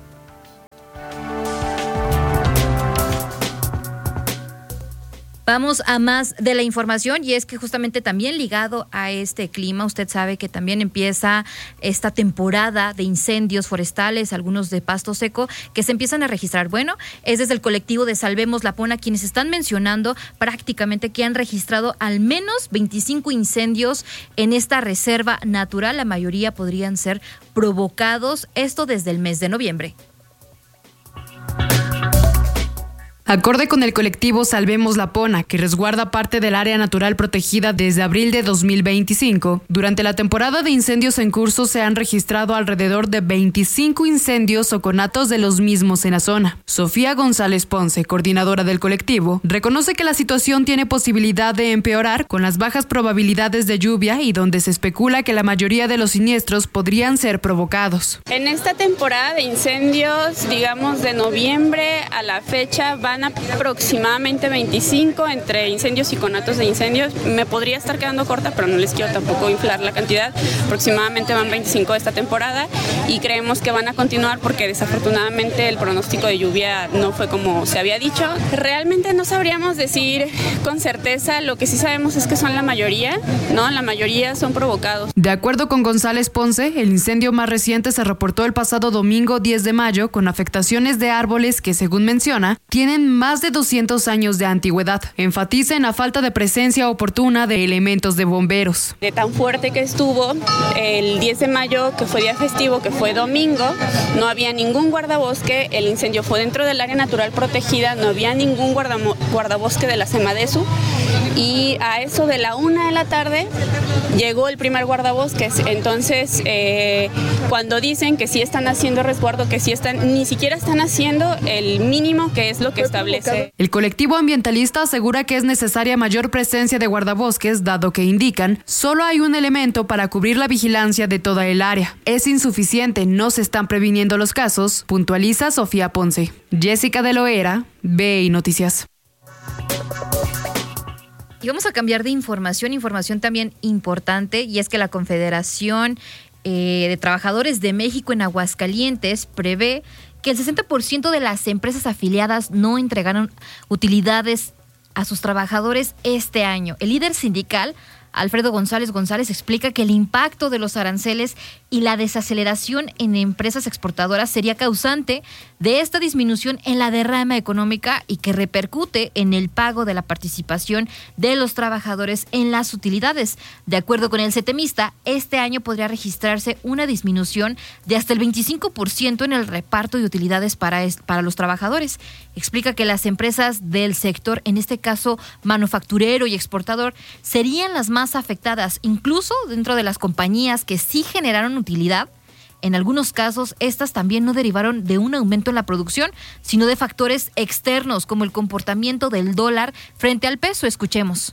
S1: Vamos a más de la información y es que justamente también ligado a este clima, usted sabe que también empieza esta temporada de incendios forestales, algunos de pasto seco, que se empiezan a registrar. Bueno, es desde el colectivo de Salvemos La Pona quienes están mencionando prácticamente que han registrado al menos veinticinco incendios en esta reserva natural. La mayoría podrían ser provocados, esto desde el mes de noviembre.
S5: Acorde con el colectivo Salvemos La Pona, que resguarda parte del área natural protegida desde abril de dos mil veinticinco, durante la temporada de incendios en curso se han registrado alrededor de veinticinco incendios o conatos de los mismos en la zona. Sofía González Ponce, coordinadora del colectivo, reconoce que la situación tiene posibilidad de empeorar con las bajas probabilidades de lluvia y donde se especula que la mayoría de los siniestros podrían ser provocados.
S20: En esta temporada de incendios, digamos de noviembre a la fecha, van van aproximadamente veinticinco entre incendios y conatos de incendios. Me podría estar quedando corta, pero no les quiero tampoco inflar la cantidad. Aproximadamente van veinticinco de esta temporada y creemos que van a continuar porque desafortunadamente el pronóstico de lluvia no fue como se había dicho. Realmente no sabríamos decir con certeza, lo que sí sabemos es que son la mayoría, ¿no? La mayoría son provocados.
S5: De acuerdo con González Ponce, el incendio más reciente se reportó el pasado domingo diez de mayo con afectaciones de árboles que, según menciona, tienen más de doscientos años de antigüedad. Enfatiza en la falta de presencia oportuna de elementos de bomberos.
S20: De tan fuerte que estuvo, el diez de mayo, que fue día festivo, que fue domingo, no había ningún guardabosque, el incendio fue dentro del área natural protegida, no había ningún guardamo- guardabosque de la Semadesu, y a eso de la una de la tarde llegó el primer guardabosques. Entonces, eh, cuando dicen que sí están haciendo resguardo, que sí están, ni siquiera están haciendo el mínimo que es lo que establece.
S5: El colectivo ambientalista asegura que es necesaria mayor presencia de guardabosques, dado que indican solo hay un elemento para cubrir la vigilancia de toda el área. Es insuficiente, no se están previniendo los casos, puntualiza Sofía Ponce. Jessica de Loera, B I Noticias.
S1: Y vamos a cambiar de información, información también importante, y es que la Confederación eh, de Trabajadores de México en Aguascalientes prevé que el sesenta por ciento de las empresas afiliadas no entregaron utilidades a sus trabajadores este año. El líder sindical, Alfredo González González, explica que el impacto de los aranceles y la desaceleración en empresas exportadoras sería causante de esta disminución en la derrama económica y que repercute en el pago de la participación de los trabajadores en las utilidades. De acuerdo con el cetemista, este año podría registrarse una disminución de hasta el veinticinco por ciento en el reparto de utilidades para, es, para los trabajadores. Explica que las empresas del sector, en este caso manufacturero y exportador, serían las más afectadas, incluso dentro de las compañías que sí generaron utilidad. En algunos casos, estas también no derivaron de un aumento en la producción, sino de factores externos como el comportamiento del dólar frente al peso. Escuchemos.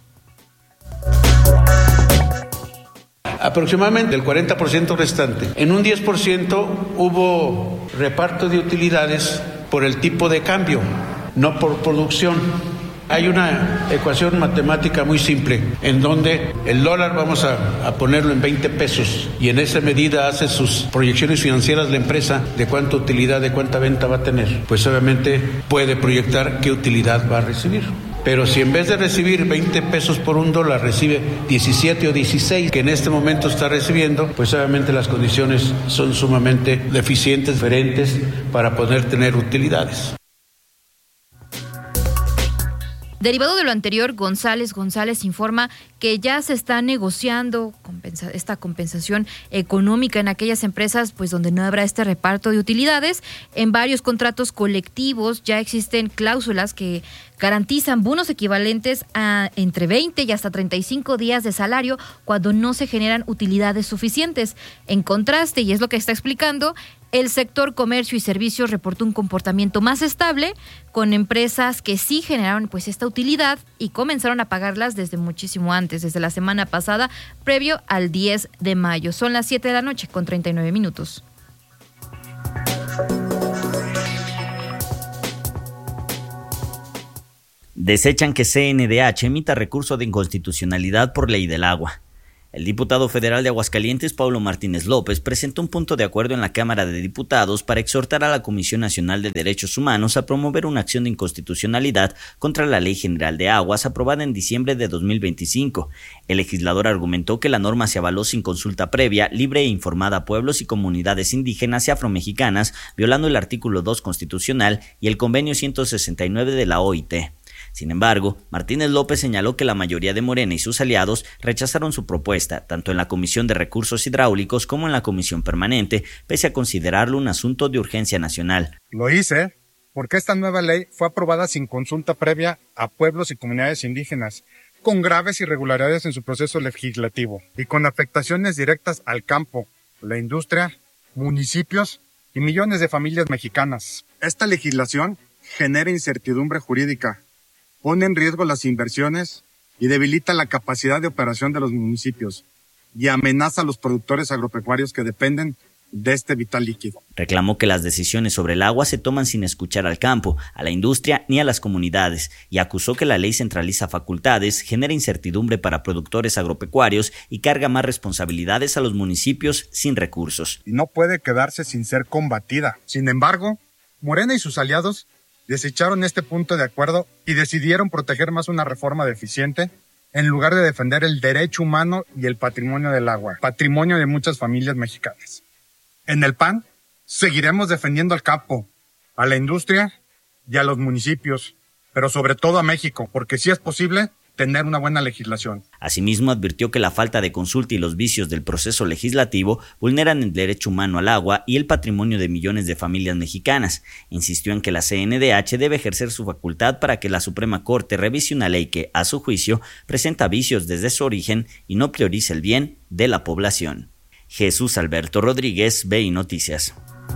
S21: Aproximadamente el cuarenta por ciento restante. En un diez por ciento hubo reparto de utilidades por el tipo de cambio, no por producción. Hay una ecuación matemática muy simple, en donde el dólar vamos a, a ponerlo en veinte pesos y en esa medida hace sus proyecciones financieras la empresa de cuánta utilidad, de cuánta venta va a tener. Pues obviamente puede proyectar qué utilidad va a recibir. Pero si en vez de recibir veinte pesos por un dólar recibe diecisiete o dieciséis, que en este momento está recibiendo, pues obviamente las condiciones son sumamente deficientes, diferentes para poder tener utilidades.
S1: Derivado de lo anterior, González González informa que ya se está negociando compensa- esta compensación económica en aquellas empresas pues donde no habrá este reparto de utilidades. En varios contratos colectivos ya existen cláusulas que garantizan bonos equivalentes a entre veinte y hasta treinta y cinco días de salario cuando no se generan utilidades suficientes. En contraste, y es lo que está explicando, el sector comercio y servicios reportó un comportamiento más estable con empresas que sí generaron pues esta utilidad y comenzaron a pagarlas desde muchísimo antes, desde la semana pasada, previo al diez de mayo. Son las siete de la noche con treinta y nueve minutos.
S15: Desechan que C N D H emita recurso de inconstitucionalidad por ley del agua. El diputado federal de Aguascalientes, Paulo Martínez López, presentó un punto de acuerdo en la Cámara de Diputados para exhortar a la Comisión Nacional de Derechos Humanos a promover una acción de inconstitucionalidad contra la Ley General de Aguas aprobada en diciembre de dos mil veinticinco. El legislador argumentó que la norma se avaló sin consulta previa, libre e informada a pueblos y comunidades indígenas y afromexicanas, violando el artículo dos constitucional y el convenio ciento sesenta y nueve de la O I T. Sin embargo, Martínez López señaló que la mayoría de Morena y sus aliados rechazaron su propuesta, tanto en la Comisión de Recursos Hidráulicos como en la Comisión Permanente, pese a considerarlo un asunto de urgencia nacional.
S22: Lo hice porque esta nueva ley fue aprobada sin consulta previa a pueblos y comunidades indígenas, con graves irregularidades en su proceso legislativo y con afectaciones directas al campo, la industria, municipios y millones de familias mexicanas. Esta legislación genera incertidumbre jurídica, pone en riesgo las inversiones y debilita la capacidad de operación de los municipios y amenaza a los productores agropecuarios que dependen de este vital líquido.
S15: Reclamó que las decisiones sobre el agua se toman sin escuchar al campo, a la industria ni a las comunidades y acusó que la ley centraliza facultades, genera incertidumbre para productores agropecuarios y carga más responsabilidades a los municipios sin recursos.
S22: Y no puede quedarse sin ser combatida. Sin embargo, Morena y sus aliados desecharon este punto de acuerdo y decidieron proteger más una reforma deficiente en lugar de defender el derecho humano y el patrimonio del agua, patrimonio de muchas familias mexicanas. En el P A N seguiremos defendiendo al campo, a la industria y a los municipios, pero sobre todo a México, porque sí es posible tener una buena legislación.
S15: Asimismo, advirtió que la falta de consulta y los vicios del proceso legislativo vulneran el derecho humano al agua y el patrimonio de millones de familias mexicanas. Insistió en que la C N D H debe ejercer su facultad para que la Suprema Corte revise una ley que, a su juicio, presenta vicios desde su origen y no prioriza el bien de la población. Jesús Alberto Rodríguez, B I Noticias.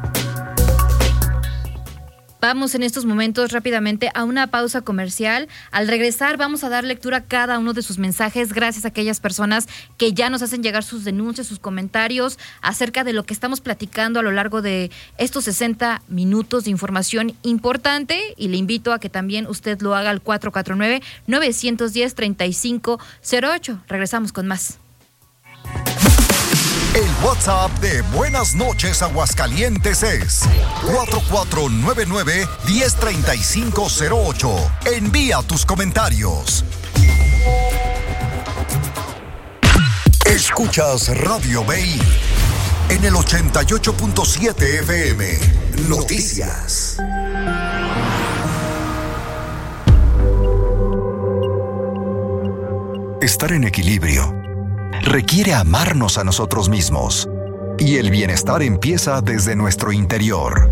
S1: Vamos en estos momentos rápidamente a una pausa comercial. Al regresar vamos a dar lectura a cada uno de sus mensajes, gracias a aquellas personas que ya nos hacen llegar sus denuncias, sus comentarios acerca de lo que estamos platicando a lo largo de estos sesenta minutos de información importante, y le invito a que también usted lo haga al cuatro cuatro nueve, nueve uno cero, tres cinco cero ocho. Regresamos con más.
S2: El WhatsApp de Buenas Noches Aguascalientes es cuatro cuatro nueve nueve, uno cero tres cinco cero ocho. Envía tus comentarios. Escuchas Radio B I en el ochenta y ocho punto siete F M. Noticias. Estar en equilibrio requiere amarnos a nosotros mismos, y el bienestar empieza desde nuestro interior.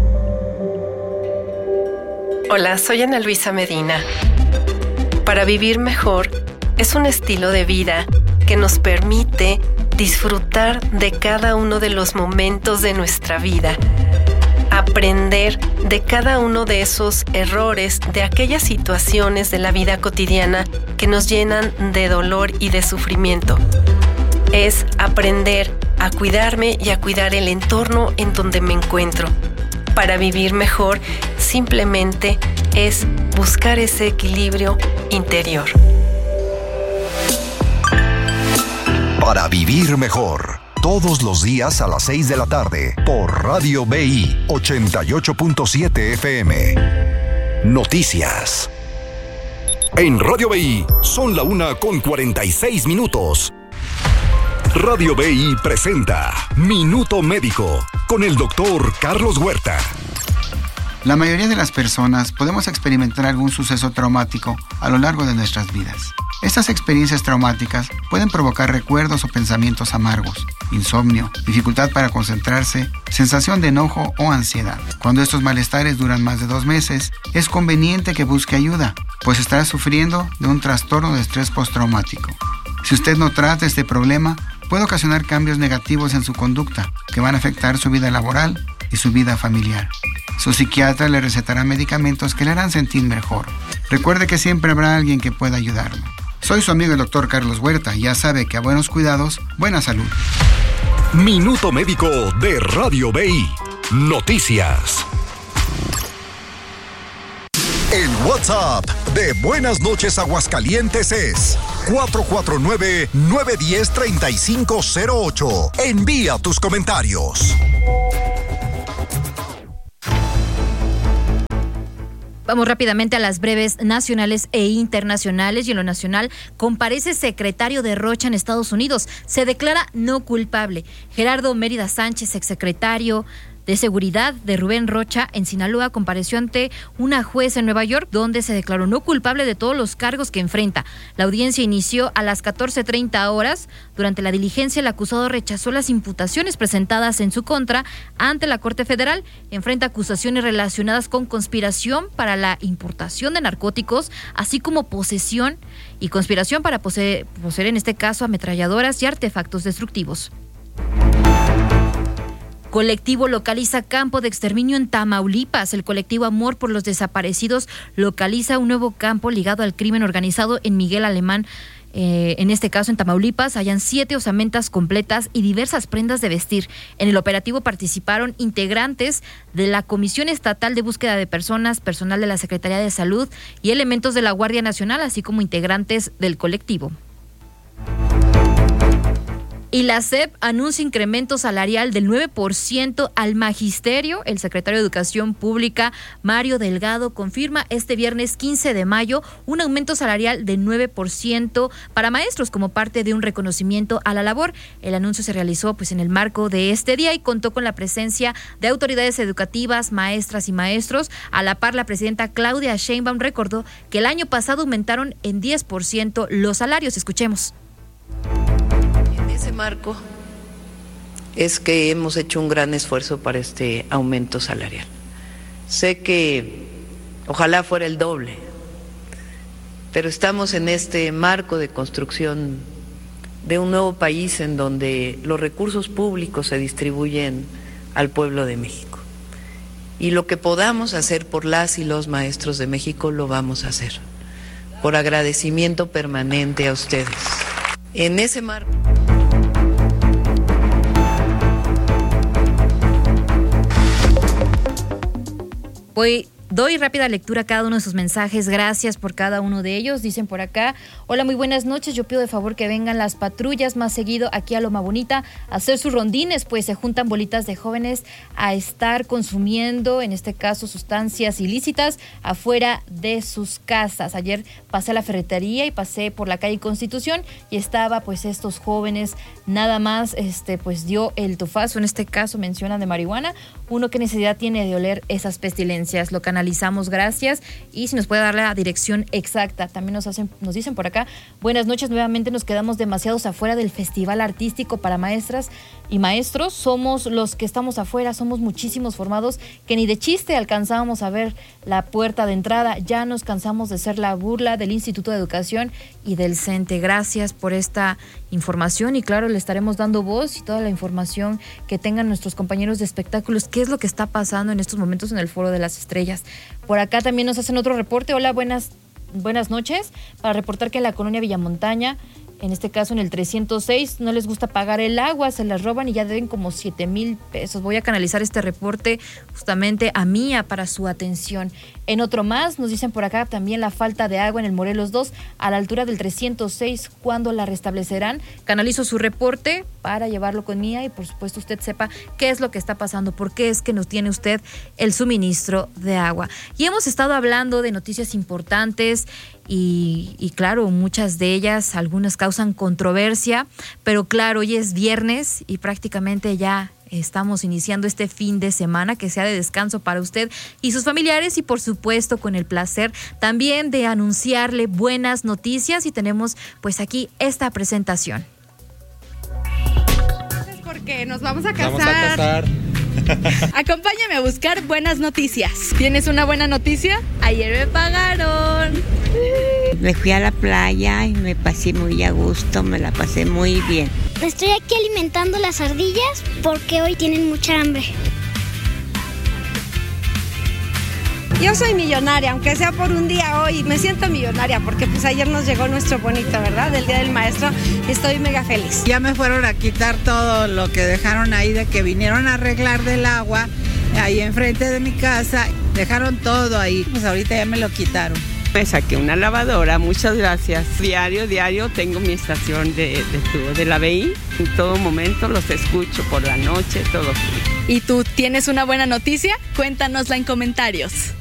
S3: Hola, soy Ana Luisa Medina. Para vivir mejor es un estilo de vida que nos permite disfrutar de cada uno de los momentos de nuestra vida, aprender de cada uno de esos errores, de aquellas situaciones de la vida cotidiana que nos llenan de dolor y de sufrimiento. Es aprender a cuidarme y a cuidar el entorno en donde me encuentro. Para vivir mejor, simplemente es buscar ese equilibrio interior.
S2: Para vivir mejor, todos los días a las seis de la tarde, por Radio B I ochenta y ocho punto siete F M. Noticias. En Radio B I son la una con cuarenta y seis minutos. Radio B I presenta Minuto Médico con el doctor Carlos Huerta.
S13: La mayoría de las personas podemos experimentar algún suceso traumático a lo largo de nuestras vidas. Estas experiencias traumáticas pueden provocar recuerdos o pensamientos amargos, insomnio, dificultad para concentrarse, sensación de enojo o ansiedad. Cuando estos malestares duran más de dos meses, es conveniente que busque ayuda, pues estará sufriendo de un trastorno de estrés postraumático. Si usted no trata este problema, puede ocasionar cambios negativos en su conducta que van a afectar su vida laboral y su vida familiar. Su psiquiatra le recetará medicamentos que le harán sentir mejor. Recuerde que siempre habrá alguien que pueda ayudarlo. Soy su amigo el doctor Carlos Huerta y ya sabe que a buenos cuidados, buena salud.
S2: Minuto Médico de Radio B I. Noticias. El WhatsApp de Buenas Noches Aguascalientes es cuatro cuatro nueve, nueve uno cero, tres cinco cero ocho. Envía tus comentarios.
S1: Vamos rápidamente a las breves nacionales e internacionales. Y en lo nacional, comparece secretario de Rocha en Estados Unidos. Se declara no culpable. Gerardo Mérida Sánchez, exsecretario de Seguridad de Rubén Rocha en Sinaloa, compareció ante una jueza en Nueva York, donde se declaró no culpable de todos los cargos que enfrenta. La audiencia inició a las catorce treinta horas. Durante la diligencia, el acusado rechazó las imputaciones presentadas en su contra ante la Corte Federal. Enfrenta acusaciones relacionadas con conspiración para la importación de narcóticos, así como posesión y conspiración para poseer, poseer en este caso ametralladoras y artefactos destructivos. Colectivo localiza campo de exterminio en Tamaulipas. El colectivo Amor por los Desaparecidos localiza un nuevo campo ligado al crimen organizado en Miguel Alemán, Eh, en este caso, en Tamaulipas, hallan siete osamentas completas y diversas prendas de vestir. En el operativo participaron integrantes de la Comisión Estatal de Búsqueda de Personas, personal de la Secretaría de Salud y elementos de la Guardia Nacional, así como integrantes del colectivo. Y la S E P anuncia incremento salarial del nueve por ciento al magisterio. El secretario de Educación Pública, Mario Delgado, confirma este viernes quince de mayo un aumento salarial de nueve por ciento para maestros como parte de un reconocimiento a la labor. El anuncio se realizó pues en el marco de este día y contó con la presencia de autoridades educativas, maestras y maestros. A la par, la presidenta Claudia Sheinbaum recordó que el año pasado aumentaron en diez por ciento los salarios. Escuchemos.
S6: Ese marco es que hemos hecho un gran esfuerzo para este aumento salarial. Sé que ojalá fuera el doble, pero estamos en este marco de construcción de un nuevo país en donde los recursos públicos se distribuyen al pueblo de México. Y lo que podamos hacer por las y los maestros de México lo vamos a hacer, por agradecimiento permanente a ustedes. En ese marco.
S1: Voy, doy rápida lectura a cada uno de sus mensajes. Gracias por cada uno de ellos. Dicen por acá: hola, muy buenas noches. Yo pido de favor que vengan las patrullas más seguido aquí a Loma Bonita a hacer sus rondines, pues se juntan bolitas de jóvenes a estar consumiendo, en este caso, sustancias ilícitas afuera de sus casas. Ayer pasé a la ferretería y pasé por la calle Constitución y estaba pues estos jóvenes nada más, este pues dio el tufazo, en este caso mencionan de marihuana. Uno, ¿qué necesidad tiene de oler esas pestilencias? Lo canalizamos, gracias. Y si nos puede dar la dirección exacta. También nos hacen, nos dicen por acá: buenas noches, nuevamente nos quedamos demasiados afuera del Festival Artístico para maestras y maestros. Somos los que estamos afuera, somos muchísimos formados que ni de chiste alcanzábamos a ver la puerta de entrada. Ya nos cansamos de ser la burla del Instituto de Educación y del CENTE. Gracias por esta información y claro, le estaremos dando voz y toda la información que tengan nuestros compañeros de espectáculos. ¿Qué es lo que está pasando en estos momentos en el Foro de las Estrellas? Por acá también nos hacen otro reporte. Hola, buenas, buenas noches. Para reportar que en la colonia Villamontaña, en este caso en el trescientos seis, no les gusta pagar el agua, se las roban y ya deben como siete mil pesos. Voy a canalizar este reporte justamente a Mía para su atención. En otro más, nos dicen por acá también la falta de agua en el Morelos dos, a la altura del trescientos seis, ¿cuándo la restablecerán? Canalizo su reporte para llevarlo con Mía y por supuesto usted sepa qué es lo que está pasando, por qué es que no tiene usted el suministro de agua. Y hemos estado hablando de noticias importantes y, y claro, muchas de ellas, algunas causan controversia, pero claro, hoy es viernes y prácticamente ya estamos iniciando este fin de semana, que sea de descanso para usted y sus familiares y por supuesto con el placer también de anunciarle buenas noticias y tenemos pues aquí esta presentación.
S7: Porque nos vamos a casar.
S9: Vamos a casar.
S7: Acompáñame a buscar buenas noticias. ¿Tienes una buena noticia? Ayer me pagaron.
S23: Me fui a la playa y me pasé muy a gusto, me la pasé muy bien.
S24: Estoy aquí alimentando las ardillas porque hoy tienen mucha hambre.
S7: Yo soy millonaria, aunque sea por un día hoy. Me siento millonaria porque pues ayer nos llegó nuestro bonito, ¿verdad? Del Día del Maestro. Estoy mega feliz.
S25: Ya me fueron a quitar todo lo que dejaron ahí de que vinieron a arreglar del agua ahí enfrente de mi casa. Dejaron todo ahí. Pues ahorita ya me lo quitaron.
S26: Me saqué una lavadora, muchas gracias. Diario, diario tengo mi estación de, de tubo de la B I. En todo momento los escucho por la noche, todo.
S7: ¿Y tú tienes una buena noticia? Cuéntanosla en comentarios.